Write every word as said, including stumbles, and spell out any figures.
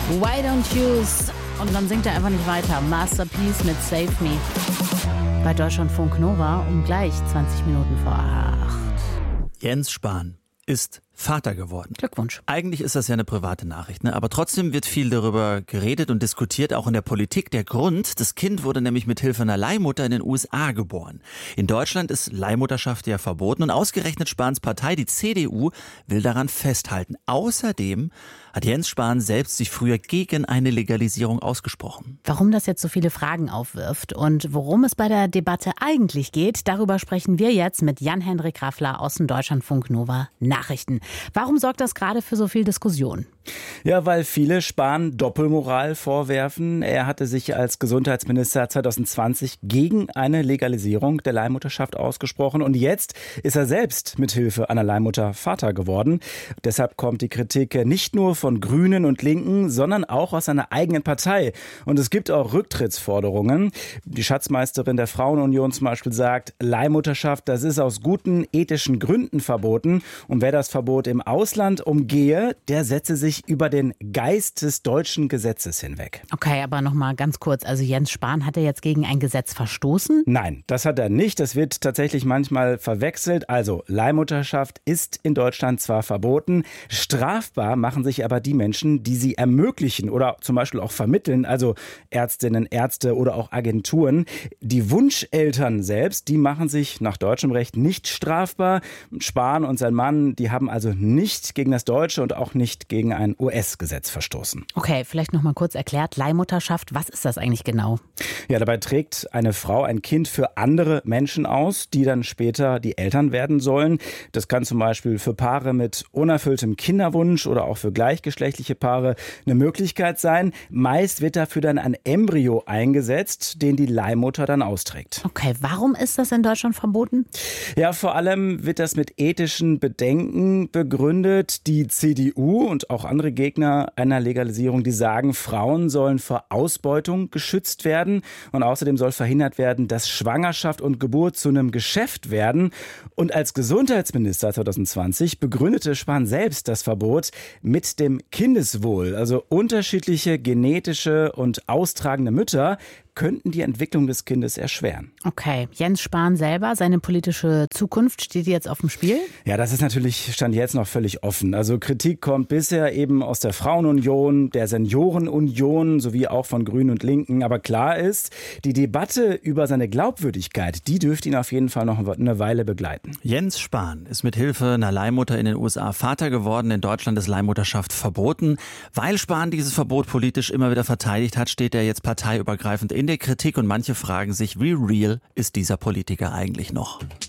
Why don't you... Und dann singt er einfach nicht weiter. Masterpiece mit Save Me. Bei Deutschlandfunk Nova um gleich zwanzig Minuten vor acht. Jens Spahn ist Vater geworden. Glückwunsch. Eigentlich ist das ja eine private Nachricht, ne? Aber trotzdem wird viel darüber geredet und diskutiert, auch in der Politik. Der Grund, das Kind wurde nämlich mit Hilfe einer Leihmutter in den U S A geboren. In Deutschland ist Leihmutterschaft ja verboten und ausgerechnet Spahns Partei, die C D U, will daran festhalten. Außerdem hat Jens Spahn selbst sich früher gegen eine Legalisierung ausgesprochen. Warum das jetzt so viele Fragen aufwirft und worum es bei der Debatte eigentlich geht, darüber sprechen wir jetzt mit Jan-Henrik Raffler aus dem Deutschlandfunk Nova Nachrichten. Warum sorgt das gerade für so viel Diskussion? Ja, weil viele Spahn Doppelmoral vorwerfen. Er hatte sich als Gesundheitsminister zwanzig zwanzig gegen eine Legalisierung der Leihmutterschaft ausgesprochen. Und jetzt ist er selbst mit Hilfe einer Leihmutter Vater geworden. Deshalb kommt die Kritik nicht nur von Grünen und Linken, sondern auch aus seiner eigenen Partei. Und es gibt auch Rücktrittsforderungen. Die Schatzmeisterin der Frauenunion zum Beispiel sagt, Leihmutterschaft, das ist aus guten ethischen Gründen verboten. Und wer das Verbot im Ausland umgehe, der setze sich über den Geist des deutschen Gesetzes hinweg. Okay, aber noch mal ganz kurz. Also Jens Spahn, hat er jetzt gegen ein Gesetz verstoßen? Nein, das hat er nicht. Das wird tatsächlich manchmal verwechselt. Also Leihmutterschaft ist in Deutschland zwar verboten, strafbar machen sich aber die Menschen, die sie ermöglichen oder zum Beispiel auch vermitteln, also Ärztinnen, Ärzte oder auch Agenturen. Die Wunscheltern selbst, die machen sich nach deutschem Recht nicht strafbar. Spahn und sein Mann, die haben also nicht gegen das deutsche und auch nicht gegen ein U S-Gesetz verstoßen. Okay, vielleicht noch mal kurz erklärt, Leihmutterschaft, was ist das eigentlich genau? Ja, dabei trägt eine Frau ein Kind für andere Menschen aus, die dann später die Eltern werden sollen. Das kann zum Beispiel für Paare mit unerfülltem Kinderwunsch oder auch für gleichgeschlechtliche Paare eine Möglichkeit sein. Meist wird dafür dann ein Embryo eingesetzt, den die Leihmutter dann austrägt. Okay, warum ist das in Deutschland verboten? Ja, vor allem wird das mit ethischen Bedenken begründet. Die C D U und auch andere Gegner einer Legalisierung, die sagen, Frauen sollen vor Ausbeutung geschützt werden und außerdem soll verhindert werden, dass Schwangerschaft und Geburt zu einem Geschäft werden. Und als Gesundheitsminister zwanzig zwanzig begründete Spahn selbst das Verbot mit dem Kindeswohl. Also unterschiedliche genetische und austragende Mütter könnten die Entwicklung des Kindes erschweren. Okay, Jens Spahn selber, seine politische Zukunft, steht jetzt auf dem Spiel? Ja, das ist natürlich, stand jetzt noch völlig offen. Also Kritik kommt bisher eben aus der Frauenunion, der Seniorenunion sowie auch von Grünen und Linken. Aber klar ist, die Debatte über seine Glaubwürdigkeit, die dürfte ihn auf jeden Fall noch eine Weile begleiten. Jens Spahn ist mit Hilfe einer Leihmutter in den U S A Vater geworden. In Deutschland ist Leihmutterschaft verboten. Weil Spahn dieses Verbot politisch immer wieder verteidigt hat, steht er jetzt parteiübergreifend in der Kritik und manche fragen sich, wie real ist dieser Politiker eigentlich noch?